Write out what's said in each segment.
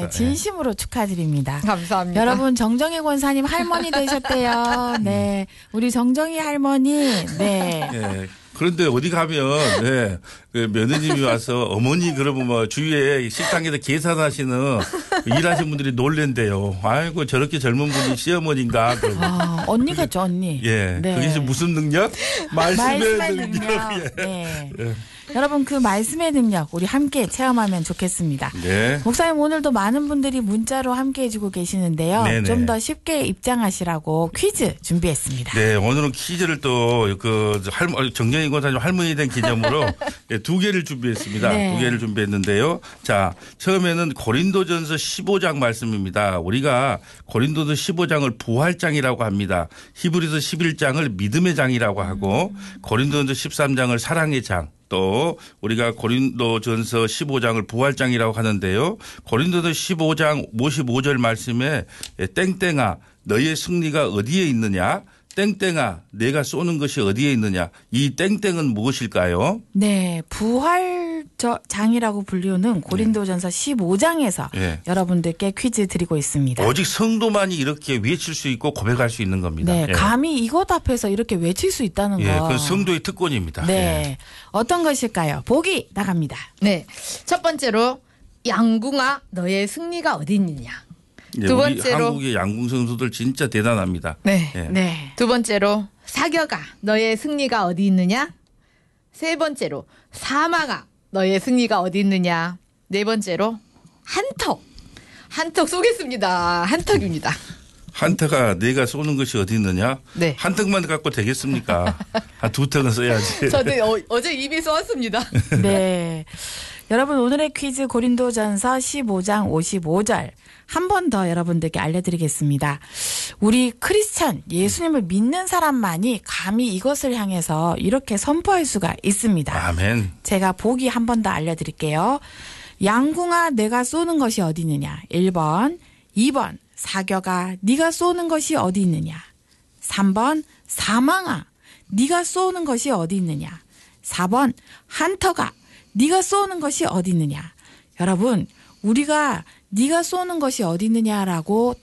네, 진심으로 축하드립니다. 감사합니다. 여러분 정정희 권사님 할머니 되셨대요. 네, 우리 정정희 할머니. 네. 네. 그런데 어디 가면 네, 그 며느님이 와서 어머니 그러면 뭐 주위에 식당에서 계산하시는 일하시는 분들이 놀랜대요. 아이고 저렇게 젊은 분이 시어머니인가. 언니 같죠 언니. 예. 네. 그게 무슨 능력? 말씀의 능력. 예. 네. 예. 여러분 그 말씀의 능력 우리 함께 체험하면 좋겠습니다. 네. 목사님 오늘도 많은 분들이 문자로 함께 해주고 계시는데요. 좀 더 쉽게 입장하시라고 퀴즈 준비했습니다. 네. 오늘은 퀴즈를 또 정정희 권사님 할머니 된 기념으로 두 개를 준비했습니다. 네. 두 개를 준비했는데요. 자, 처음에는 고린도전서 15장 말씀입니다. 우리가 고린도서 15장을 부활장이라고 합니다. 히브리서 11장을 믿음의 장이라고 하고 고린도전서 13장을 사랑의 장. 또 우리가 고린도전서 15장을 부활장이라고 하는데요. 고린도서 15장 55절 말씀에 땡땡아 너의 승리가 어디에 있느냐. 땡땡아 내가 쏘는 것이 어디에 있느냐. 이 땡땡은 무엇일까요? 네. 부활장이라고 불리우는 고린도전서 15장에서 여러분들께 퀴즈 드리고 있습니다. 오직 성도만이 이렇게 외칠 수 있고 고백할 수 있는 겁니다. 네. 감히 이것 앞에서 이렇게 외칠 수 있다는 거. 그건 성도의 특권입니다. 네. 어떤 것일까요? 보기 나갑니다. 네. 첫 번째로 양궁아 너의 승리가 어디 있느냐. 두 번째로 한국의 양궁 선수들 진짜 대단합니다. 네. 네. 두 번째로 사겨가 너의 승리가 어디 있느냐. 세 번째로 사망아 너의 승리가 어디 있느냐. 네 번째로 한턱 쏘겠습니다. 한턱입니다. 한턱아 내가 쏘는 것이 어디 있느냐. 네. 한턱만 갖고 되겠습니까? 한 두 턱은 써야지. 저도 어제 이미 쏘았습니다. 네. 여러분 오늘의 퀴즈 고린도전서 15장 55절 한 번 더 여러분들께 알려드리겠습니다. 우리 크리스찬 예수님을 믿는 사람만이 감히 이것을 향해서 이렇게 선포할 수가 있습니다. 아멘. 제가 보기 한 번 더 알려드릴게요. 양궁아 내가 쏘는 것이 어디 있느냐. 1번 2번 사겨가 네가 쏘는 것이 어디 있느냐. 3번 사망아 네가 쏘는 것이 어디 있느냐. 4번 한터가 네가 쏘는 것이 어디 있느냐. 여러분 우리가 네가 쏘는 것이 어디 있느냐라고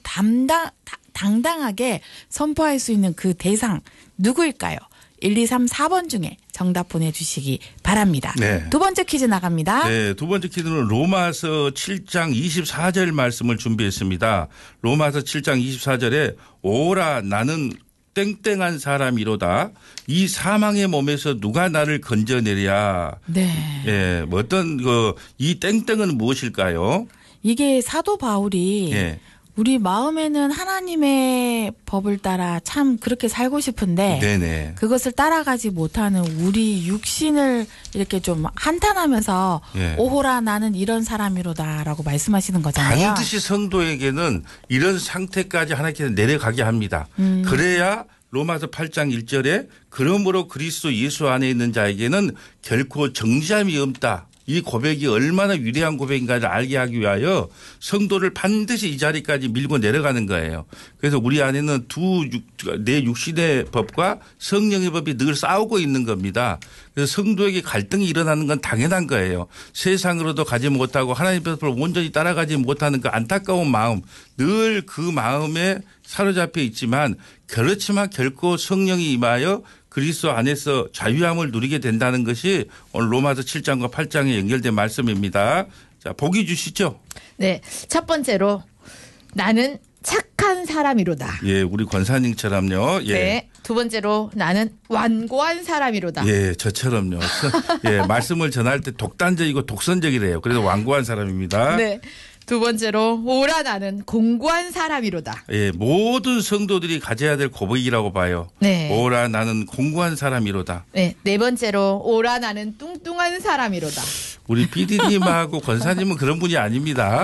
당당하게 선포할 수 있는 그 대상 누구일까요? 1, 2, 3, 4번 중에 정답 보내주시기 바랍니다. 네. 두 번째 퀴즈 나갑니다. 네, 두 번째 퀴즈는 로마서 7장 24절 말씀을 준비했습니다. 로마서 7장 24절에 오라 나는 땡땡한 사람이로다. 이 사망의 몸에서 누가 나를 건져내랴. 네. 예, 이 땡땡은 무엇일까요? 이게 사도 바울이 우리 마음에는 하나님의 법을 따라 참 그렇게 살고 싶은데 네네. 그것을 따라가지 못하는 우리 육신을 이렇게 좀 한탄하면서 오호라 나는 이런 사람이로다라고 말씀하시는 거잖아요. 반드시 성도에게는 이런 상태까지 하나님께서 내려가게 합니다. 그래야 로마서 8장 1절에 그러므로 그리스도 예수 안에 있는 자에게는 결코 정죄함이 없다. 이 고백이 얼마나 위대한 고백인가를 알게 하기 위하여 성도를 반드시 이 자리까지 밀고 내려가는 거예요. 그래서 우리 안에는 내 육신의 법과 성령의 법이 늘 싸우고 있는 겁니다. 그래서 성도에게 갈등이 일어나는 건 당연한 거예요. 세상으로도 가지 못하고 하나님의 법을 온전히 따라가지 못하는 그 안타까운 마음 늘 그 마음에 사로잡혀 있지만 그렇지만 결코 성령이 임하여 그리스도 안에서 자유함을 누리게 된다는 것이 오늘 로마서 7장과 8장에 연결된 말씀입니다. 자, 보기 주시죠. 네. 첫 번째로 나는 착한 사람이로다. 예, 우리 권사님처럼요. 예. 네. 두 번째로 나는 완고한 사람이로다. 예, 저처럼요. 예, 말씀을 전할 때 독단적이고 독선적이래요. 그래서 완고한 사람입니다. 네. 두 번째로 오라 나는 공고한 사람이로다. 예, 모든 성도들이 가져야 될 고백이라고 봐요. 네. 오라 나는 공고한 사람이로다. 네. 네 번째로 오라 나는 뚱뚱한 사람이로다. 우리 PD님하고 권사님은 그런 분이 아닙니다.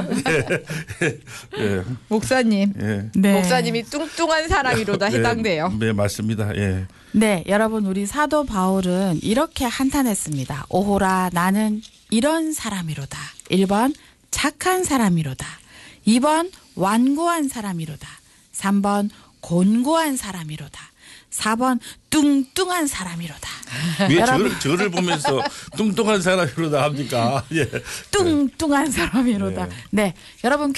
예. 목사님. 예. 네. 목사님이 뚱뚱한 사람이로다 해당돼요. 네, 맞습니다. 예. 네, 여러분 우리 사도 바울은 이렇게 한탄했습니다. 오호라 나는 이런 사람이로다. 1번 착한 사람이로다. 2번 완고한 사람이로다. 3번 곤고한 사람이로다. 4번 뚱뚱한 사람이로다. 왜 저를 보면서 뚱뚱한 사람이로다 합니까? 예. 뚱뚱한 사람이로다. 네, 여러분